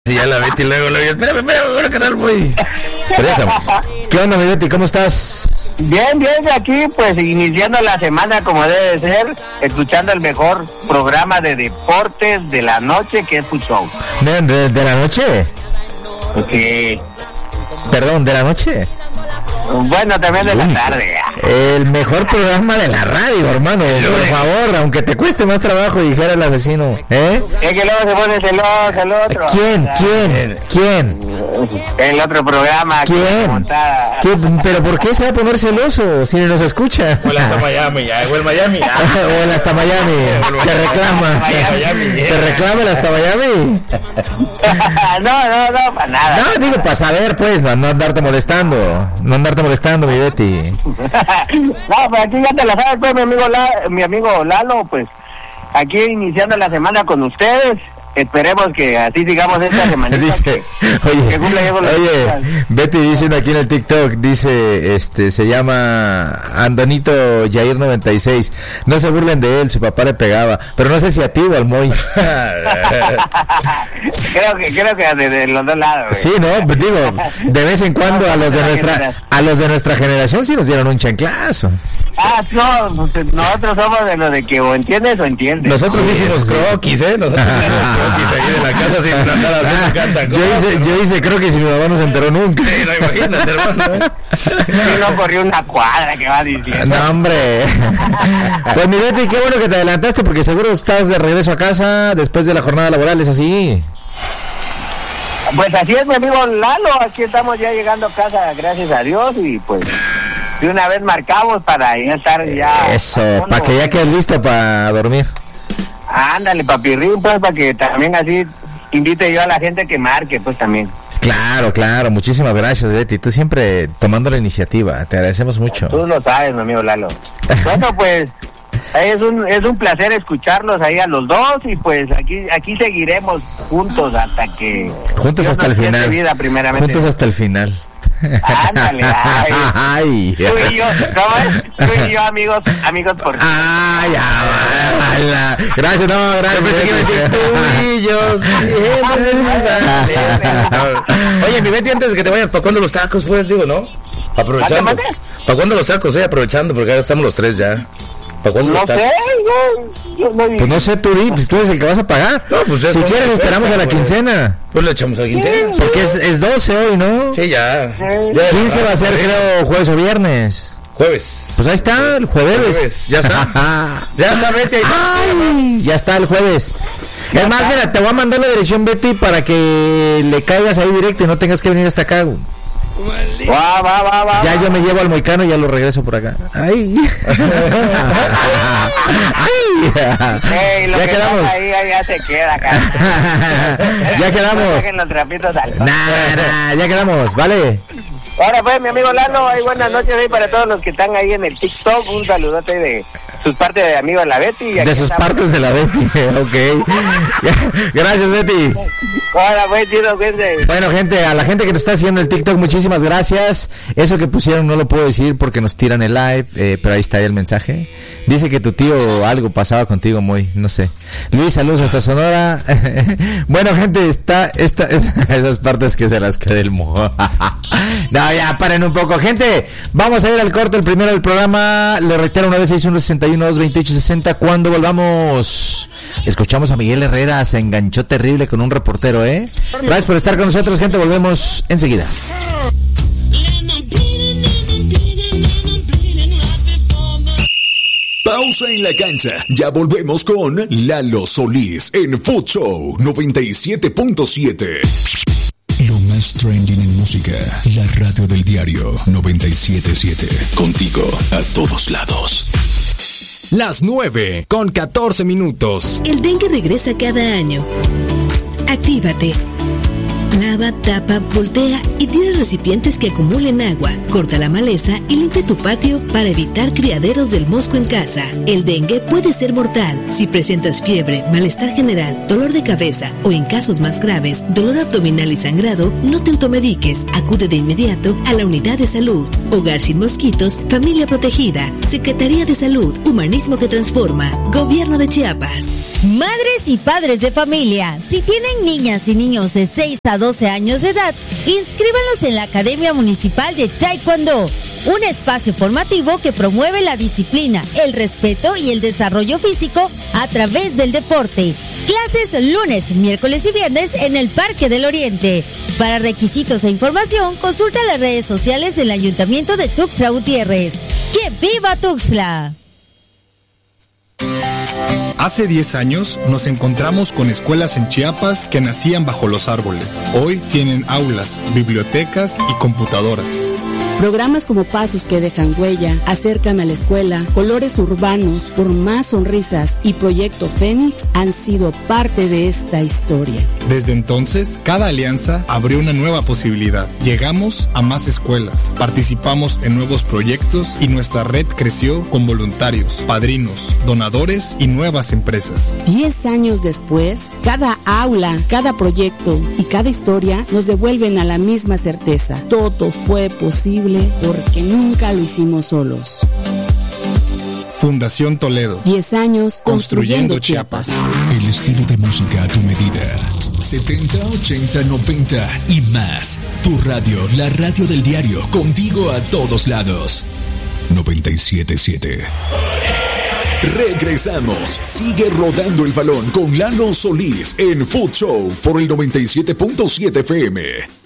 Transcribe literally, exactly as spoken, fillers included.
Sí, ya la Betty luego, luego, espérame, espérame, espérame, canal, voy. ¿Qué onda, mi Betty? ¿Cómo estás? Bien, bien, aquí pues iniciando la semana como debe ser, escuchando el mejor programa de deportes de la noche que es Food Show. ¿De, de, de la noche? Sí. Perdón, ¿de la noche? Bueno, también de la tarde. El mejor programa de la radio, hermano. Por favor, aunque te cueste más trabajo, dijera el asesino. ¿Eh? Es que luego se pone celoso el otro. ¿Quién? ¿Quién? ¿Quién? El otro programa. ¿Quién? ¿Qué? ¿Pero por qué se va a poner celoso si no nos escucha? O el hasta Miami, ya, o el Miami. Ya. O el hasta Miami. Te reclama. ¿Te reclama el hasta Miami? No, no, no, para nada. No, digo, para saber, pues, no, no andarte molestando. No andarte molestando, mi Betty. No, pues aquí ya te la sabes, pues, mi amigo, La, mi amigo Lalo, pues, aquí iniciando la semana con ustedes. Esperemos que así sigamos esta semana. Dice, que, oye, que oye, Betty dice uno aquí en el TikTok, dice, este, se llama Andonito Jair noventa y seis. No se burlen de él, su papá le pegaba, pero no sé si a ti o al Moy. creo que, creo que de, de los dos lados. Sí, no, pues digo, de vez en cuando a los de nuestra, a los de nuestra generación sí nos dieron un chanclazo. Ah, no, pues nosotros somos de los de que o entiendes o entiendes. Nosotros Sí, hicimos sí. croquis, ¿eh? Nosotros hicimos Aquí de la casa sin nada, Ah, canta, yo hice, yo hice creo que si mi mamá no se enteró nunca. Sí, no, imagínate, hermano. Y no corrió una cuadra que va diciendo. No, hombre. Pues mi Betty, qué bueno que te adelantaste porque seguro estás de regreso a casa después de la jornada laboral, ¿es así? Pues así es, mi amigo Lalo, aquí estamos ya llegando a casa, gracias a Dios, y pues de una vez marcamos para ya estar ya... Eso, para que ya quedes listo para dormir. Ándale, papirrín, pues, para que también así invite yo a la gente que marque, pues, también. Claro, claro, muchísimas gracias, Betty. Tú siempre tomando la iniciativa, te agradecemos mucho. Tú lo sabes, mi amigo Lalo. Bueno, pues, es un es un placer escucharlos ahí a los dos, y pues aquí aquí seguiremos juntos hasta que... Juntos Dios hasta el nos preste final. vida, primeramente. Juntos hasta el final. Ándale, ay. Ay. Tú y yo, ¿cómo es? Tú y yo, amigos, amigos por... Ay, ya, gracias, no, gracias. Yo pensé que iba a decir tú y yo siempre. Oye, mi Betty, antes de que te vayas, ¿para cuándo los tacos, pues, digo, no? Aprovechando. ¿Mande, mande? ¿Para cuándo los tacos, eh? Aprovechando, porque ya estamos los tres ya. ¿Para cuándo No los tacos? sé, yo, yo no... Pues no sé, tú di, pues tú eres el que vas a pagar. No, pues es si como quieres que esperamos cuesta, a la güey. quincena. Pues le echamos a quincena. Porque es, es doce hoy, ¿no? Sí, ya. Sí. Ya quince va a ser, creo, jueves o viernes. Jueves. Pues ahí está, el jueves. Jueves, ya está. Ya está, Betty. Ay, ya está el jueves. Es más, mira, te voy a mandar la dirección, Betty, para que le caigas ahí directo y no tengas que venir hasta acá. Va, va, va, va. Ya yo me llevo al Moicano y ya lo regreso por acá. Ay. Ay. Ey, lo Ya que quedamos. pasa ahí, ahí ya se queda acá. Ya quedamos. Saquen los trapitos al sol. Nah, nah, ya quedamos, vale. Ahora pues, mi amigo Lalo, hay buenas noches ahí para todos los que están ahí en el TikTok. Un saludote de sus partes de amigo de la Betty. Y aquí De sus estamos. partes de la Betty, ok. Gracias, Betty. Ahora pues, chido, cuídense. Bueno, gente, a la gente que nos está haciendo el TikTok, muchísimas gracias. Eso que pusieron no lo puedo decir porque nos tiran el live, eh, pero ahí está el mensaje. Dice que tu tío algo pasaba contigo, muy, no sé. Luis, saludos hasta Sonora. Bueno, gente, está esta, esta, esas partes que se las quede el mo. No, ya, paren un poco. Gente, vamos a ir al corte, el primero del programa. Le reitero una vez, seis uno sesenta y uno, dos veintiocho sesenta. Cuando volvamos, escuchamos a Miguel Herrera, se enganchó terrible con un reportero, ¿eh? Gracias por estar con nosotros, gente, volvemos enseguida. Pausa en la cancha. Ya volvemos con Lalo Solís en Food Show noventa y siete punto siete. Lo más trending en música. La radio del diario noventa y siete punto siete. Contigo a todos lados. Las nueve con catorce minutos. El dengue regresa cada año. Actívate. Lava, tapa, voltea y tira recipientes que acumulen agua. Corta la maleza y limpia tu patio para evitar criaderos del mosco en casa. El dengue puede ser mortal. Si presentas fiebre, malestar general, dolor de cabeza o en casos más graves, dolor abdominal y sangrado, no te automediques. Acude de inmediato a la unidad de salud. Hogar sin mosquitos, familia protegida. Secretaría de Salud, humanismo que transforma. Gobierno de Chiapas. Madres y padres de familia, si tienen niñas y niños de seis a doce años de edad, inscríbanlos en la Academia Municipal de Taekwondo, un espacio formativo que promueve la disciplina, el respeto y el desarrollo físico a través del deporte. Clases lunes, miércoles y viernes en el Parque del Oriente. Para requisitos e información, consulta las redes sociales del Ayuntamiento de Tuxtla Gutiérrez. ¡Que viva Tuxtla! Hace diez años nos encontramos con escuelas en Chiapas que nacían bajo los árboles. Hoy tienen aulas, bibliotecas y computadoras. Programas como Pasos que dejan huella, Acercan a la escuela, Colores urbanos, Por más sonrisas y Proyecto Fénix han sido parte de esta historia. Desde entonces, cada alianza abrió una nueva posibilidad. Llegamos a más escuelas, participamos en nuevos proyectos y nuestra red creció con voluntarios, padrinos, donadores y nuevas empresas. Diez años después, cada aula, cada proyecto y cada historia nos devuelven a la misma certeza. Todo fue posible porque nunca lo hicimos solos. Fundación Toledo. Diez años construyendo, construyendo Chiapas. El estilo de música a tu medida. setenta, ochenta, noventa y más. Tu radio, la radio del diario, contigo a todos lados. noventa y siete punto siete. Regresamos. Sigue rodando el balón con Lalo Solís en Food Show por el noventa y siete punto siete F M.